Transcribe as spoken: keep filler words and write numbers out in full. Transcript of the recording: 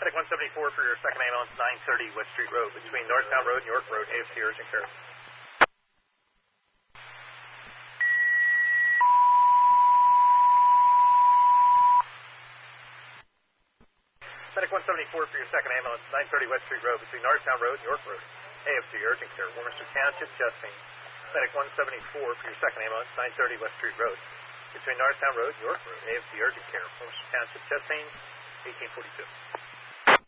Medic one seventy-four for your second ambulance, nine thirty West Street Road, between Northtown Road and York Road, A F C urgent care. Medic one seventy-four for your second ambulance, nine thirty West Street Road, between Northtown Road and York Road, A F C urgent care, Warminster Township, chest pain. Medic one seventy-four for your second ambulance, nine thirty West Street Road, between Northtown Road and York Road, A F C urgent care, Warminster Township, chest pain, eighteen forty-two.